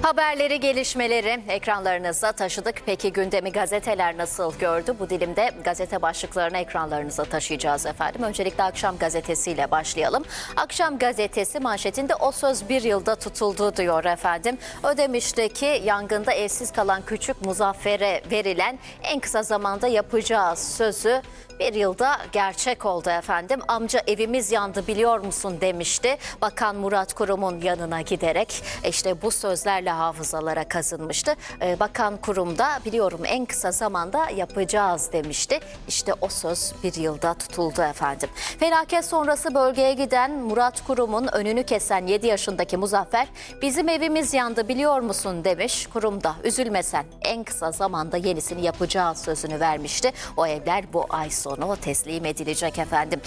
Haberleri, gelişmeleri ekranlarınıza taşıdık. Peki gündemi gazeteler nasıl gördü? Bu dilimde gazete başlıklarını ekranlarınıza taşıyacağız efendim. Öncelikle Akşam Gazetesi'yle başlayalım. Akşam Gazetesi manşetinde o söz bir yılda tutuldu diyor efendim. Ödemiş'teki yangında evsiz kalan küçük Muzaffer'e verilen en kısa zamanda yapacağı sözü bir yılda gerçek oldu efendim. Amca evimiz yandı biliyor musun demişti. Bakan Murat Kurum'un yanına giderek işte bu sözlerle hafızalara kazınmıştı. Bakan Kurum da biliyorum en kısa zamanda yapacağız demişti. İşte o söz bir yılda tutuldu efendim. Felaket sonrası bölgeye giden Murat Kurum'un önünü kesen 7 yaşındaki Muzaffer bizim evimiz yandı biliyor musun demiş. Kurum da üzülmesen en kısa zamanda yenisini yapacağı sözünü vermişti. O evler bu ay sonu teslim edilecek efendim.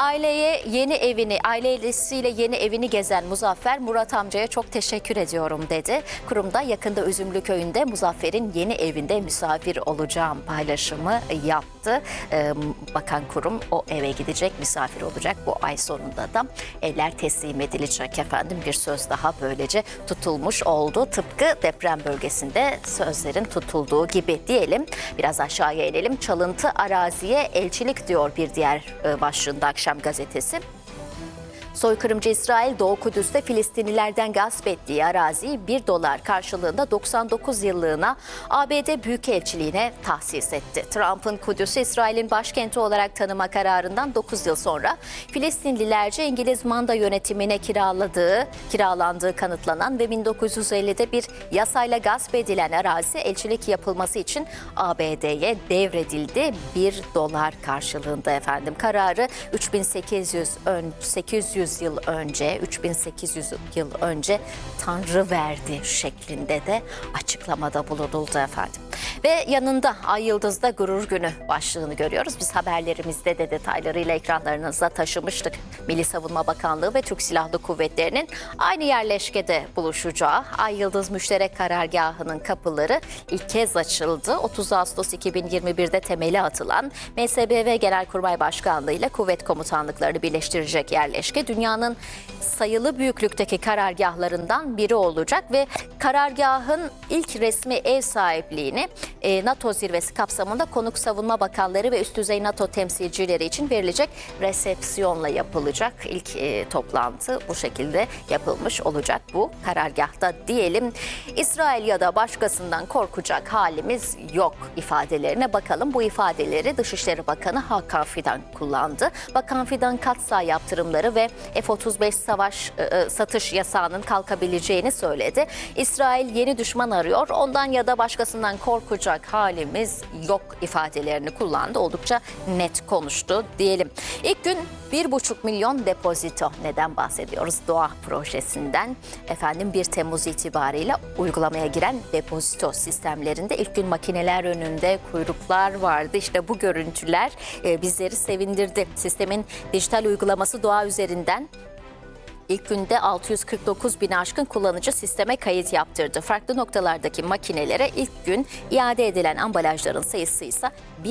Ailesiyle yeni evini gezen Muzaffer, Murat amcaya çok teşekkür ediyorum dedi. Kurumda yakında Üzümlü Köyü'nde Muzaffer'in yeni evinde misafir olacağım paylaşımı yaptı. Bakan Kurum o eve gidecek, misafir olacak. Bu ay sonunda da evler teslim edilecek efendim. Bir söz daha böylece tutulmuş oldu. Tıpkı deprem bölgesinde sözlerin tutulduğu gibi diyelim. Biraz aşağıya inelim. Çalıntı araziye elçilik diyor bir diğer başlığında Akşam Gazetesi. Soykırımcı İsrail Doğu Kudüs'te Filistinlilerden gasp ettiği araziyi $1 karşılığında 99 yıllığına ABD Büyükelçiliğine tahsis etti. Trump'ın Kudüs'ü İsrail'in başkenti olarak tanıma kararından 9 yıl sonra Filistinlilerce İngiliz manda yönetimine kiralandığı kanıtlanan ve 1950'de bir yasayla gasp edilen arazi elçilik yapılması için ABD'ye devredildi. $1 karşılığında efendim. Kararı 3800 yıl önce Tanrı verdi şeklinde de açıklamada bulunuldu efendim. Ve yanında Ay Yıldız'da Gurur Günü başlığını görüyoruz. Biz haberlerimizde de detaylarıyla ekranlarınıza taşımıştık. Milli Savunma Bakanlığı ve Türk Silahlı Kuvvetleri'nin aynı yerleşkede buluşacağı Ay Yıldız Müşterek Karargahı'nın kapıları ilk kez açıldı. 30 Ağustos 2021'de temeli atılan MSBV Genelkurmay Başkanlığı ile kuvvet komutanlıklarını birleştirecek yerleşke dünyanın sayılı büyüklükteki karargahlarından biri olacak ve karargahın ilk resmi ev sahipliğini NATO zirvesi kapsamında konuk savunma bakanları ve üst düzey NATO temsilcileri için verilecek resepsiyonla yapılacak. İlk toplantı bu şekilde yapılmış olacak bu karargahta diyelim. İsrail ya da başkasından korkacak halimiz yok ifadelerine bakalım. Bu ifadeleri Dışişleri Bakanı Hakan Fidan kullandı. Bakan Fidan katsayı yaptırımları ve F-35 satış yasağının kalkabileceğini söyledi. İsrail yeni düşman arıyor, ondan ya da başkasından korkacak halimiz yok ifadelerini kullandı. Oldukça net konuştu diyelim. İlk gün 1,5 milyon depozito. Neden bahsediyoruz? Doğa projesinden. Efendim 1 Temmuz itibariyle uygulamaya giren depozito sistemlerinde ilk gün makineler önünde kuyruklar vardı. İşte bu görüntüler bizleri sevindirdi. Sistemin dijital uygulaması Doğa üzerinden İlk günde 649 bin aşkın kullanıcı sisteme kayıt yaptırdı. Farklı noktalardaki makinelere ilk gün iade edilen ambalajların sayısı ise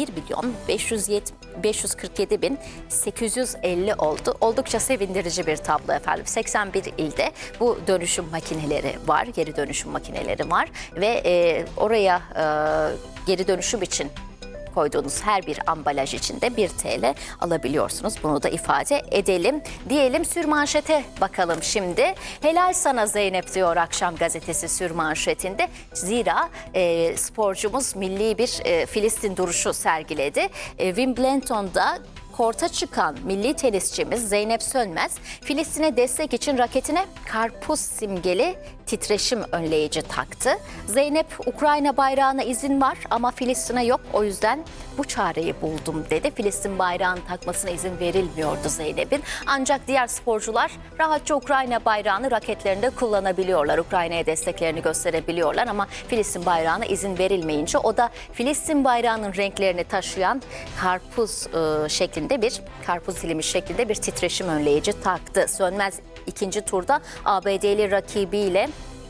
1.547.850 oldu. Oldukça sevindirici bir tablo efendim. 81 ilde bu dönüşüm makineleri var, geri dönüşüm makineleri var ve oraya geri dönüşüm için koyduğunuz her bir ambalaj içinde 1 TL alabiliyorsunuz. Bunu da ifade edelim. Diyelim sürmanşete bakalım şimdi. Helal sana Zeynep diyor Akşam Gazetesi sürmanşetinde. Zira sporcumuz milli bir Filistin duruşu sergiledi. Wimbledon'da korta çıkan milli tenisçimiz Zeynep Sönmez, Filistin'e destek için raketine karpuz simgeli titreşim önleyici taktı. Zeynep, Ukrayna bayrağına izin var ama Filistin'e yok, o yüzden bu çareyi buldum dedi. Filistin bayrağını takmasına izin verilmiyordu Zeynep'in. Ancak diğer sporcular rahatça Ukrayna bayrağını raketlerinde kullanabiliyorlar. Ukrayna'ya desteklerini gösterebiliyorlar ama Filistin bayrağına izin verilmeyince o da Filistin bayrağının renklerini taşıyan karpuz dilimi şeklinde bir titreşim önleyici taktı. Sönmez ikinci turda ABD'li rakibiyle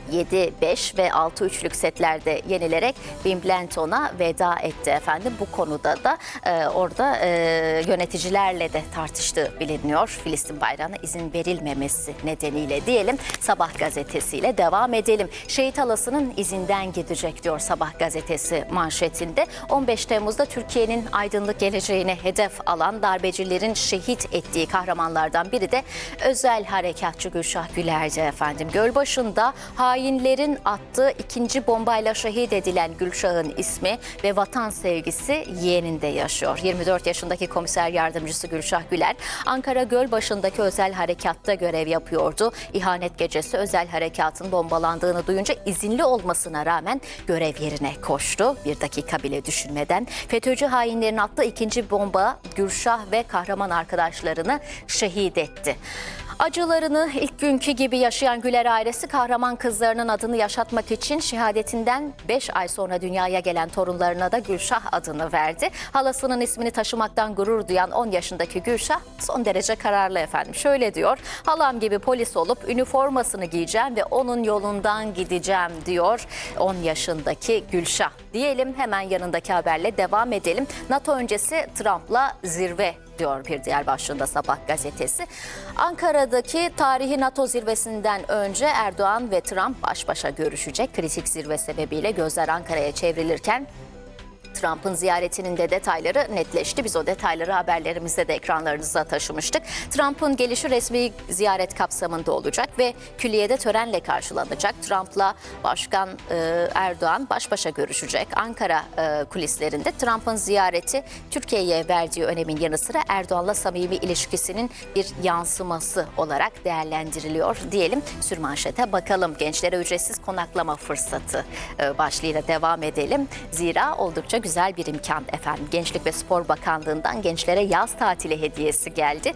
7-5 ve 6-3'lük setlerde yenilerek Wimbledon'a veda etti efendim. Bu konuda da orada yöneticilerle de tartıştığı biliniyor. Filistin bayrağına izin verilmemesi nedeniyle diyelim. Sabah gazetesiyle devam edelim. Şehit halasının izinden gidecek diyor Sabah gazetesi manşetinde. 15 Temmuz'da Türkiye'nin aydınlık geleceğine hedef alan darbecilerin şehit ettiği kahramanlardan biri de özel harekatçı Gülşah Güler'di efendim. Gölbaşı'nda hainlerin attığı ikinci bombayla şehit edilen Gülşah'ın ismi ve vatan sevgisi yeğeninde yaşıyor. 24 yaşındaki komiser yardımcısı Gülşah Güler, Ankara Gölbaşı'ndaki özel harekatta görev yapıyordu. İhanet gecesi özel harekatın bombalandığını duyunca izinli olmasına rağmen görev yerine koştu. Bir dakika bile düşünmeden FETÖ'cü hainlerin attığı ikinci bomba Gülşah ve kahraman arkadaşlarını şehit etti. Acılarını ilk günkü gibi yaşayan Güler ailesi kahraman kızlarının adını yaşatmak için şehadetinden 5 ay sonra dünyaya gelen torunlarına da Gülşah adını verdi. Halasının ismini taşımaktan gurur duyan 10 yaşındaki Gülşah son derece kararlı efendim. Şöyle diyor: halam gibi polis olup üniformasını giyeceğim ve onun yolundan gideceğim diyor 10 yaşındaki Gülşah. Diyelim, hemen yanındaki haberle devam edelim. NATO öncesi Trump'la zirve diyor bir diğer başlığında Sabah gazetesi. Ankara'daki tarihi NATO zirvesinden önce Erdoğan ve Trump baş başa görüşecek. Kritik zirve sebebiyle gözler Ankara'ya çevrilirken Trump'ın ziyaretinin de detayları netleşti. Biz o detayları haberlerimizde de ekranlarınıza taşımıştık. Trump'ın gelişi resmi ziyaret kapsamında olacak ve külliyede törenle karşılanacak. Trump'la Başkan Erdoğan baş başa görüşecek. Ankara kulislerinde Trump'ın ziyareti Türkiye'ye verdiği önemin yanı sıra Erdoğan'la samimi ilişkisinin bir yansıması olarak değerlendiriliyor diyelim. Sürmanşete bakalım. Gençlere ücretsiz konaklama fırsatı başlığıyla devam edelim. Zira oldukça güzel bir imkan efendim. Gençlik ve Spor Bakanlığı'ndan gençlere yaz tatili hediyesi geldi.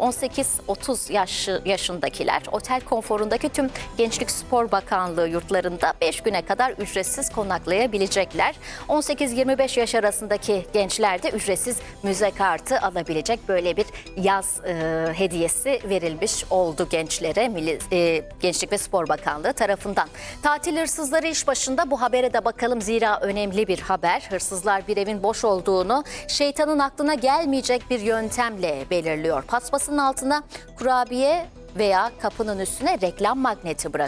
18-30 yaşındakiler otel konforundaki tüm Gençlik Spor Bakanlığı yurtlarında 5 güne kadar ücretsiz konaklayabilecekler. 18-25 yaş arasındaki gençler de ücretsiz müze kartı alabilecek, böyle bir yaz hediyesi verilmiş oldu gençlere Gençlik ve Spor Bakanlığı tarafından. Tatil hırsızları iş başında, bu habere de bakalım zira önemli bir haber. Hırsızlar bir evin boş olduğunu şeytanın aklına gelmeyecek bir yöntemle belirliyor. Paspasın altına kurabiye veya kapının üstüne reklam magneti bırakıyor.